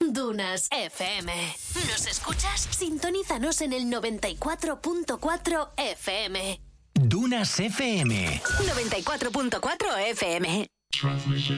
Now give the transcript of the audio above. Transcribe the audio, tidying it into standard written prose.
Dunas FM. ¿Nos escuchas? Sintonízanos en el 94.4 FM. Dunas FM. 94.4 FM. Transmission